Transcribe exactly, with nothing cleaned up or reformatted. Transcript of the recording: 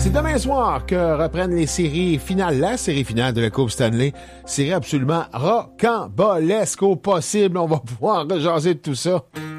C'est demain soir que reprennent les séries finales, la série finale de la Coupe Stanley. Série absolument rocambolesque au possible. On va pouvoir rejaser de tout ça.